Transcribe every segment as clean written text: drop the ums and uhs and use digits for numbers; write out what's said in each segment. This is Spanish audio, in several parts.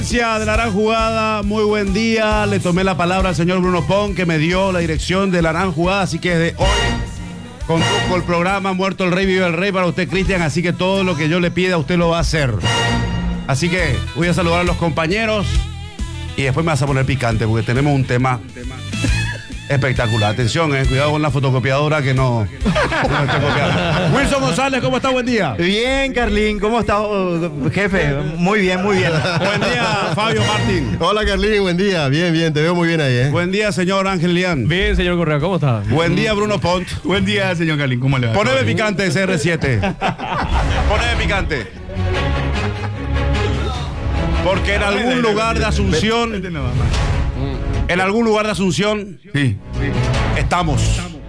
De la Gran Jugada, muy buen día. Le tomé la palabra al señor Bruno Pon, que me dio la dirección de la Gran Jugada, así que desde hoy conduzco el programa Muerto el Rey, Vive el Rey para usted, Cristian, así que todo lo que yo le pida usted lo va a hacer. Así que voy a saludar a los compañeros y después me vas a poner picante porque tenemos un tema espectacular. Atención, cuidado con la fotocopiadora que no esté copiando. Wilson González, ¿cómo está? Buen día. Bien, Carlín, ¿cómo está, jefe? Muy bien, muy bien. Buen día, Fabio Martín. Hola, Carlín, buen día. Bien, bien, te veo muy bien ahí, Buen día, señor Ángel Lián. Bien, señor Correa, ¿cómo está? Buen día, Bruno Pont. Buen día, señor Carlín, ¿cómo le va? Poneme picante, CR7. Poneme picante. Porque en algún lugar de Asunción, Sí. estamos.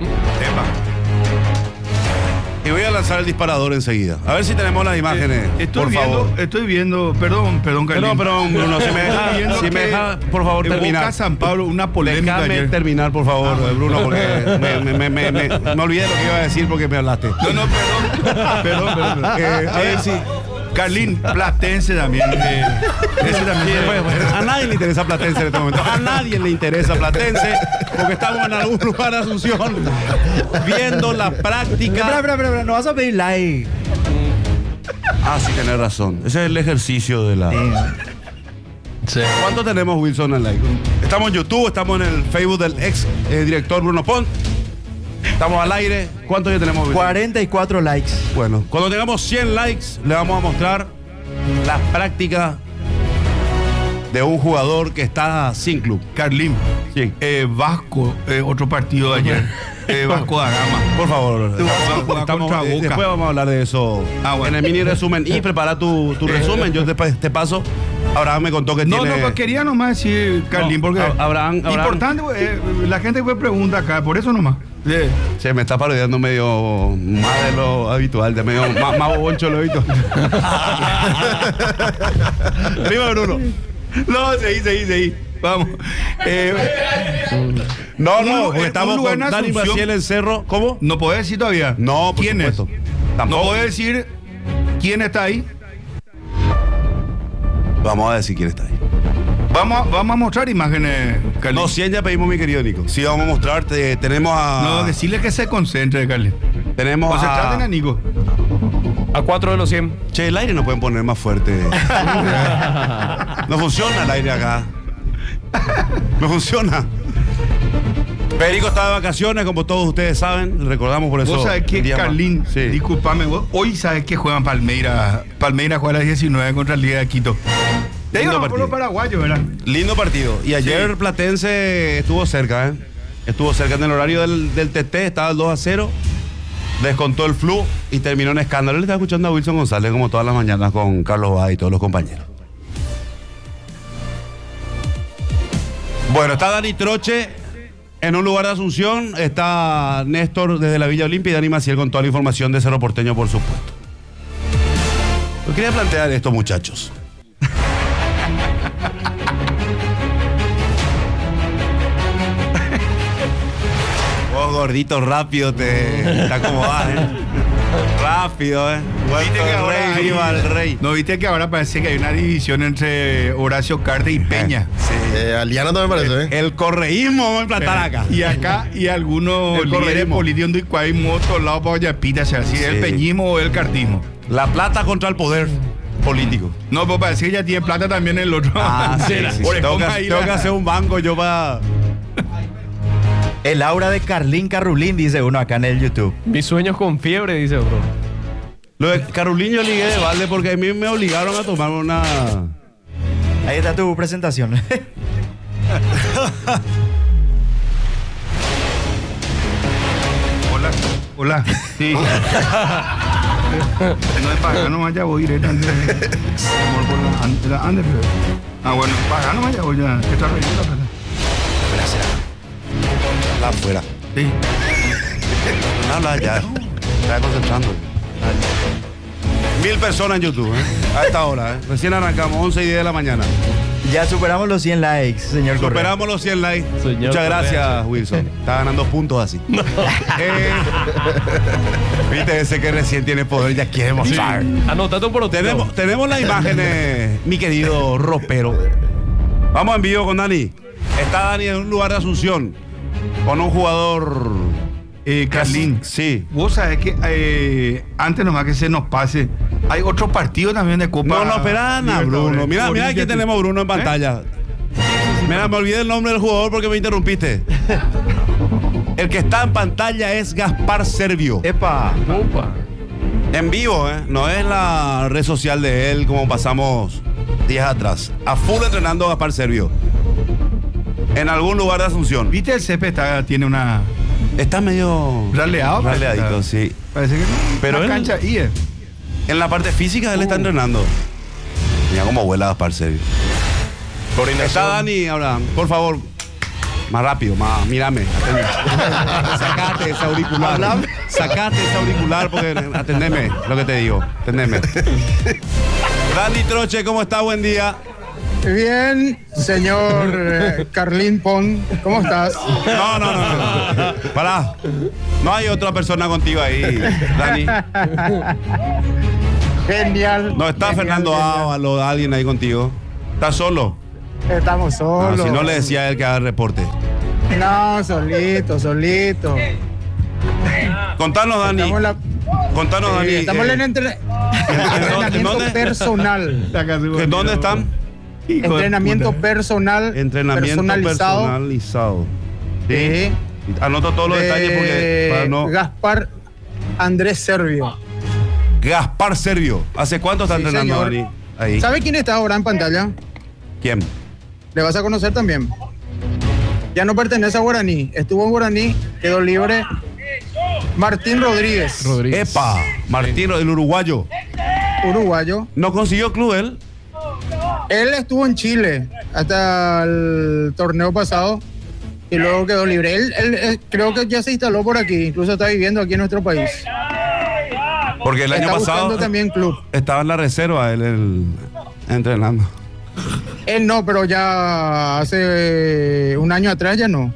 Y voy a lanzar el disparador enseguida. A ver si tenemos las imágenes, por favor. Estoy viendo, perdón, Carlín. Perdón, Bruno, si me deja, por favor, terminar. Boca San Pablo, una polémica Déjame ayer. terminar, por favor, Bruno, porque me olvidé lo que iba a decir porque me hablaste. No, perdón. A ver si... Carlín, Platense también. Ese también. A nadie le interesa Platense en este momento. A nadie le interesa Platense porque estamos en algún lugar de Asunción viendo la práctica. Espera, no vas a pedir like. Ah, sí, tenés razón. Ese es el ejercicio de la... Sí. ¿Cuánto tenemos, Wilson, en like? Estamos en YouTube, estamos en el Facebook del ex director Bruno Pont. Estamos al aire. ¿Cuánto ya tenemos, Wilson? 44 likes. Bueno, cuando tengamos 100 likes, le vamos a mostrar la práctica de un jugador que está sin club. Carlín, Sí. Vasco, otro partido de ayer. Vasco da Gama. Por favor. Tú vas a jugar Estamos- contra Boca. Después vamos a hablar de eso Bueno. en el mini resumen. Y prepara tu resumen. Yo después te paso. Abraham me contó que No, tiene... pues quería nomás decir, Carlín, No, porque Abraham. importante, la gente me pregunta acá, por eso nomás. Se me está parodiando medio más de lo habitual, de medio más boncho lo habitual. Viva Bruno. No, seguí. Vamos. No, Un porque estamos lugar con en Dani Asunción. Maciel en Cerro. ¿Cómo? No podés decir todavía. No, por ¿Quién es? supuesto. No Tampoco. podés decir quién está ahí. Vamos a decir quién está ahí. Vamos a mostrar imágenes, Carlín. No, 100 ya pedimos, mi querido Nico. Sí, vamos a mostrarte. Tenemos a... No, decirle que se concentre, Carlín. Tenemos Concentrate en a... a Nico. A 4 de los 100. Che, el aire no pueden poner más fuerte. No funciona el aire acá. No funciona. Federico está de vacaciones, como todos ustedes saben. Recordamos por eso. Vos sabés que, un día más. Carlín, Sí. discúlpame, hoy sabés que juegan Palmeiras. Palmeiras juega a las 19 contra el Liga de Quito. Te digo, Lindo no, por los partido. paraguayos, ¿verdad? Lindo partido. Y ayer Sí. Platense estuvo cerca, ¿eh? Estuvo cerca en el horario del TT, estaba el 2-0. Descontó el flu y terminó en escándalo. Le estaba escuchando a Wilson González como todas las mañanas con Carlos Bá y todos los compañeros. Bueno, está Dani Troche en un lugar de Asunción. Está Néstor desde la Villa Olimpia y Dani Maciel con toda la información de Cerro Porteño, por supuesto. Yo quería plantear esto, muchachos. Vos, gordito, rápido te acomodás, Rápido, ¿Viste que ahora Rey, hay- viva el rey. ¿No viste que ahora parece que hay una división entre Horacio Carte y Peña? Sí. Aliana también parece, El correísmo vamos a implantar acá. Y acá, y algunos El líderes correísmo. políticos de hay motos lado para allá, pita, sea así, Sí. el peñismo o el cartismo. La plata contra el poder político. No, pues parece que ya tiene plata también el otro. Por Tengo que, ahí tengo la- que hacer un banco yo para... El aura de Carlín Carrulín, dice uno acá en el YouTube. Mis sueños con fiebre, dice otro. Lo de Carolín yo ligué de balde porque a mí me obligaron a tomar una... Ahí está tu presentación. Hola. Sí. No es pagano, vaya voy directamente. Antes, ah, bueno, pagano, vaya voy ya. ¿Qué está reñido la plata? Gracias. La afuera. Sí. No habla ya. Está concentrando. 1000 personas en YouTube, a esta hora, Recién arrancamos, 11:10 de la mañana. Ya superamos los 100 likes, señor Correa. Superamos los 100 likes. Señor Muchas Correa. gracias, Wilson. Está ganando puntos así. Viste, ese que recién tiene poder, ya quiere mostrar. Anotando por otro. Tenemos las imágenes, mi querido ropero. Vamos en vivo con Dani. Está Dani en un lugar de Asunción con un jugador. Carlín, Sí. vos sabés que antes nomás que se nos pase, hay otro partido también de Copa. No, espera, Ana, Bruno. Mira aquí tenemos a Bruno en pantalla. Mira, me olvidé el nombre del jugador porque me interrumpiste. El que está en pantalla es Gaspar Servio. Epa. Opa. En vivo, ¿eh? No es la red social de él como pasamos días atrás. A full entrenando Gaspar Servio. En algún lugar de Asunción. ¿Viste el césped? Tiene una. Está medio Raleado. raleadito, sí. Parece que no. Pero Una él- cancha y En la parte física él está entrenando. Mira cómo vuela Gaspar Servio. Está Dani, Abraham. Por favor, más rápido, más, mírame. Atende. Sacate ese auricular. Sacate ese auricular porque atendeme lo que te digo. Atendeme. Dani Troche, ¿cómo está? Buen día. Bien, señor Carlín Pon, ¿cómo estás? No. Pará. No hay otra persona contigo ahí, Dani. Genial. No está genial, Fernando genial. Ábalos, alguien ahí contigo. ¿Estás solo? Estamos No, solos. si no le decía a él que haga el reporte. No, solito. Contanos, Dani. Estamos en la- Contanos, Dani. estamos en entrenamiento dónde? personal. ¿En dónde están? Entrenamiento personal. Entrenamiento personalizado. Sí. Anoto todos los detalles porque para no. Gaspar Andrés Servio. Gaspar Servio. ¿Hace cuánto está Sí, entrenando, señor. Dani? Ahí. ¿Sabe quién está ahora en pantalla? ¿Quién? Le vas a conocer también. Ya no pertenece a Guaraní. Estuvo en Guaraní, quedó libre. Martín Rodríguez, Epa, Martín, el uruguayo. uruguayo. ¿No consiguió club él? Él estuvo en Chile hasta el torneo pasado y luego quedó libre. Él creo que ya se instaló por aquí, incluso está viviendo aquí en nuestro país. Porque el año Está pasado buscando también club. estaba en la reserva él entrenando. Él no, pero ya hace un año atrás ya no.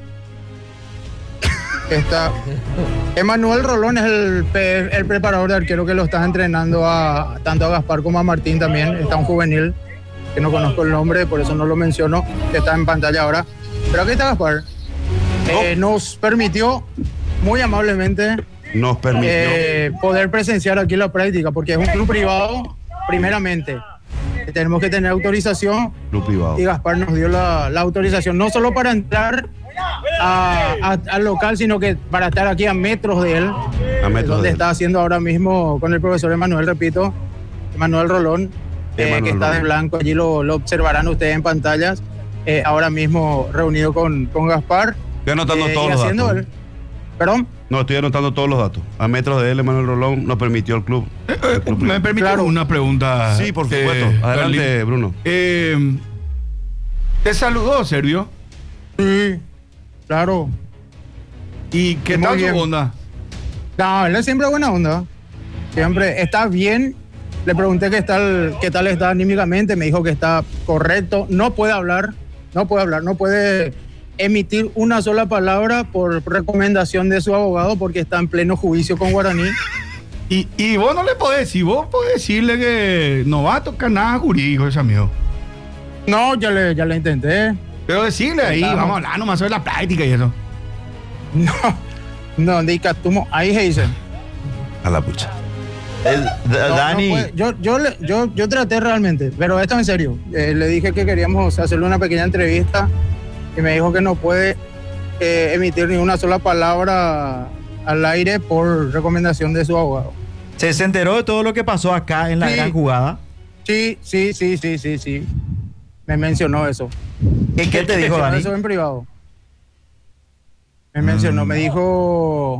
Está Emanuel Rolón es el preparador de arquero que lo está entrenando tanto a Gaspar como a Martín también. Está un juvenil que no conozco el nombre, por eso no lo menciono, que está en pantalla ahora. Pero aquí está Gaspar. Nos permitió muy amablemente Nos permitió. poder presenciar aquí la práctica, porque es un club privado, primeramente. Tenemos que tener autorización Club privado. y Gaspar nos dio la autorización, no solo para entrar al local, sino que para estar aquí a metros de él, A metros donde de él. está haciendo ahora mismo con el profesor Emanuel, repito, Emanuel Rolón, Emanuel que está de Rolón. blanco, allí lo observarán ustedes en pantallas, ahora mismo reunido con Gaspar. Estoy anotando y todos los haciendo datos. él. ¿Perdón? No, estoy anotando todos los datos. A metros de él, Emanuel Rolón nos permitió el club. ¿Me permite Claro. una pregunta? Sí, por supuesto. Adelante, Carlín. Bruno. ¿Te saludó, Servio? Sí, claro. ¿Y qué Muy tal bien. su onda? No, él es siempre buena onda. Siempre está bien. Le pregunté qué tal está anímicamente. Me dijo que está correcto. No puede hablar. No puede emitir una sola palabra por recomendación de su abogado porque está en pleno juicio con Guaraní. Y vos no le podés decir, vos podés decirle que no va a tocar nada jurídico ese amigo. No, ya le intenté. Pero decirle ahí, Claro. vamos a hablar nomás sobre la práctica y eso. No, ahí se dice. A la pucha. Dani. No puede. Yo traté realmente, pero esto en serio. Le dije que queríamos hacerle una pequeña entrevista y me dijo que no puede emitir ni una sola palabra al aire por recomendación de su abogado. ¿Se enteró de todo lo que pasó acá en la Sí. gran jugada? Sí. Me mencionó eso. ¿Y qué te dijo, Mencionó Dani? eso en privado. Me mencionó, me dijo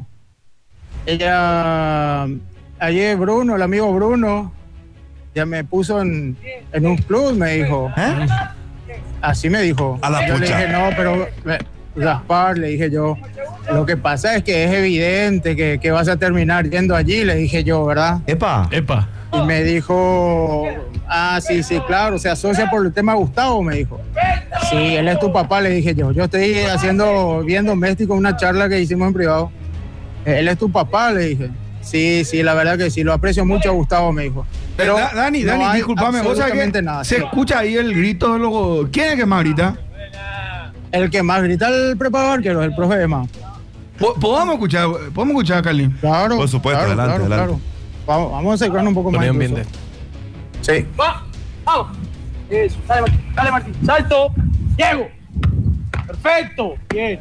ella, ayer Bruno, el amigo Bruno, ya me puso en un club, me dijo. ¿Eh? Así me dijo. A la yo pucha. le dije, no, pero Gaspar, le dije yo, lo que pasa es que es evidente que vas a terminar yendo allí, le dije yo, ¿verdad? Epa. Epa. Y me dijo, Sí, claro, se asocia por el tema Gustavo, me dijo. Sí, él es tu papá, le dije yo. Yo estoy haciendo bien doméstico una charla que hicimos en privado. Él es tu papá, le dije. Sí, la verdad que sí, lo aprecio mucho a Gustavo, me dijo. Pero Dani, discúlpame, vos sabés que nada, se escucha ahí el grito de los... ¿Quién es el que más grita? El que más grita el preparador arquero, el profe Emma. ¿Podemos escuchar a Carlín? Claro. Por supuesto, claro, adelante. Claro. Vamos a acercarnos un poco más. Sí. Vamos. Eso, dale Martín. Salto. Diego. Perfecto. Bien.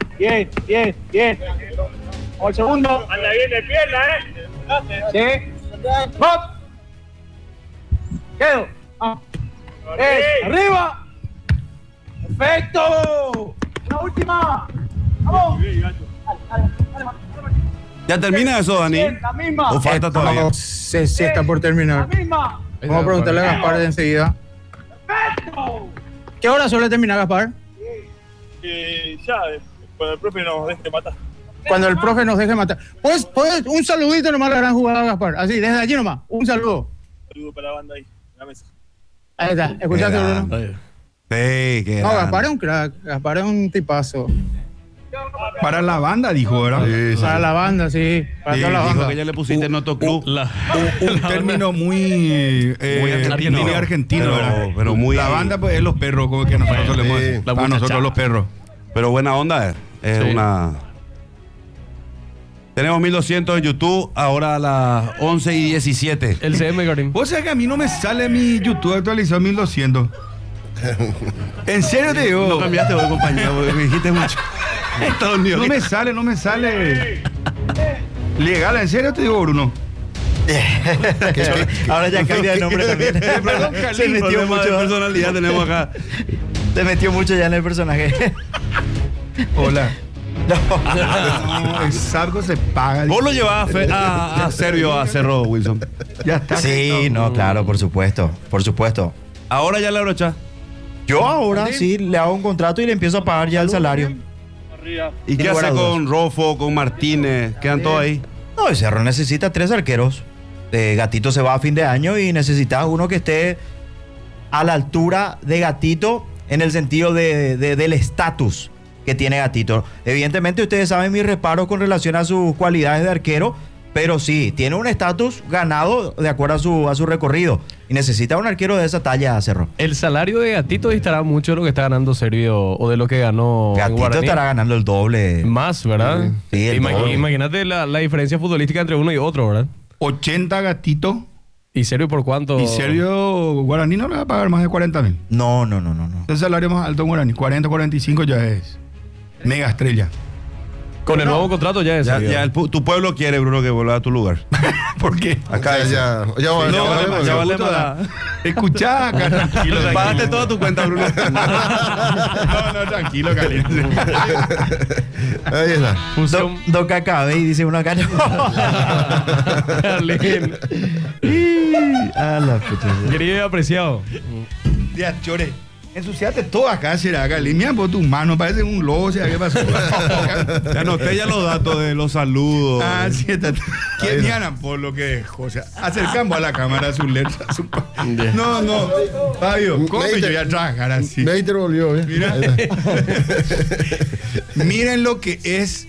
Vamos al segundo. Anda bien de pierna, Sí. ¡Hop! Quedo. Vamos. Arriba. Perfecto. La última. Vamos. Dale, Martín. ¿Ya termina eso, Dani? La misma. ¿O falta todavía? Sí, está por terminar. La misma. Vamos a preguntarle a Gaspar de enseguida. Perfecto. ¿Qué hora suele terminar, Gaspar? Ya, cuando el profe nos deje matar. Cuando el profe nos deje matar. Pues un saludito nomás a la gran jugada, Gaspar. Así, desde allí nomás. Un saludo. Un saludo para la banda ahí, en la mesa. Ahí está. ¿Escuchaste, Bruno? Sí, qué No, grande. Gaspar es un crack. Gaspar es un tipazo. Para la banda, dijo, ¿verdad? Para la banda, sí. Para toda la Dijo banda. que ya le pusiste en otro club. Un término muy argentino. muy argentino, ¿verdad? Pero muy... La banda, pues, es los perros, como que nosotros solemos decir. La Para nosotros los perros. Pero buena onda, es Sí. una... Tenemos 1200 en YouTube, ahora a las 11:17. El CM, Karim. Vos sabés que a mí no me sale mi YouTube actualizado 1200. En serio te digo. No cambiaste hoy, compañero, porque me dijiste mucho. Estados Unidos. No me sale. Legal, en serio te digo, Bruno. Ahora ya cambia de nombre también. Perdón, Se Carlín, metió problema de mucho. personalidad tenemos acá. Se metió mucho ya en el personaje. Hola. No, el saco se paga. Vos lo llevabas a Servio, a Cerro, Wilson. Ya está. Sí, no, claro, por supuesto. Ahora ya la brocha. Yo ahora sí le hago un contrato y le empiezo a pagar ya el salario. Arriba. ¿Y qué Sin lugar hace a dudas. con Rofo, con Martínez? ¿Quedan todos ahí? No, el Cerro necesita 3 arqueros. Gatito se va a fin de año y necesitas uno que esté a la altura de Gatito en el sentido del estatus que tiene Gatito. Evidentemente ustedes saben mi reparo con relación a sus cualidades de arquero, pero sí, tiene un estatus ganado de acuerdo a su recorrido y necesita un arquero de esa talla, Cerro. El salario de Gatito distará mucho de lo que está ganando Servio o de lo que ganó en Gatito Guaraní. estará ganando el doble. Más, ¿verdad? Sí, el doble. Imagínate la diferencia futbolística entre uno y otro, ¿verdad? 80 Gatitos. ¿Y Servio por cuánto? Y Sergio Guaraní no le va a pagar más de 40.000. No. El salario más alto en Guaraní, 40, 45 ya es mega estrella. Con el nuevo contrato ya es. Ya tu pueblo quiere, Bruno, que vuelva a tu lugar. ¿Por qué? Acá Ya vale más. Escuchá acá, tranquilo. Pagaste toda tu cuenta, Bruno. No, tranquilo, caliente. Ahí está. Fusión. Don Cacabe y dice uno acá. Carlín. A la puta. Querido y apreciado. Ya, chore. Ensuciaste todo acá, será, Carlín. Mira por tus manos, parece un lobo, ¿será qué pasó? Ya anoté ya los datos de los saludos. Sí, está. ¿Quién ganan por lo que dejó? O sea, acercamos a la cámara su letra. No, Fabio, ¿cómo yo voy a trabajar así? Meiter volvió, ¿eh? Mira. Ahí está. Miren lo que es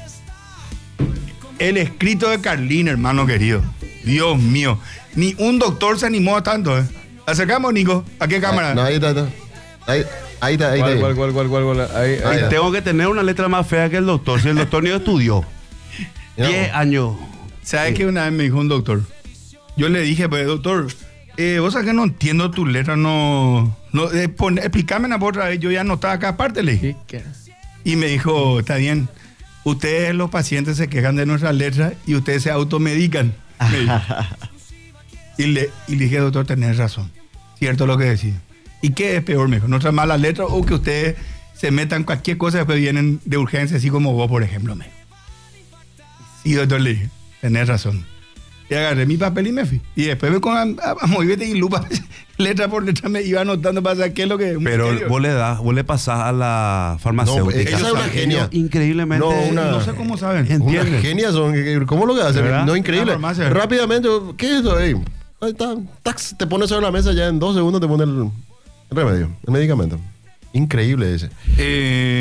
el escrito de Carlín, hermano querido. Dios mío. Ni un doctor se animó a tanto, ¿eh? Acercamos, Nico. ¿A qué cámara? No, ahí está. Ahí está. ¿Cuál? Ahí. Ahí está. Tengo que tener una letra más fea que el doctor. Si el doctor ni estudió. 10 años. ¿Sabes qué? Una vez me dijo un doctor. Yo le dije, pues, doctor, vos sabés que no entiendo tu letra, explícame por otra vez. Yo ya no estaba acá, aparte le dije. Y me dijo, está bien. Ustedes, los pacientes, se quejan de nuestras letras y ustedes se automedican. Me dijo. Y le dije, doctor, tenés razón. Cierto lo que decís. ¿Y qué es peor, me dijo? ¿Nuestras malas letras o que ustedes se metan cualquier cosa y después vienen de urgencia, así como vos, por ejemplo, me dijo? Y doctor, le dije, tenés razón. Y agarré mi papel y me fui. Y después me con a moverte y lupa, letra por letra, me iba anotando para saber qué es lo que es. Pero vos le pasás a la farmacéutica. No, esa es una genia. Increíblemente. No sé cómo saben. Una ¿Entiendes? genia son. ¿Cómo lo que hacen? ¿Verdad? No, increíble. Una farmacia. Rápidamente, ¿qué es esto? Ey, Ahí está. Tax, te pone sobre la mesa ya en 2 segundos te pone el remedio, el medicamento. Increíble ese.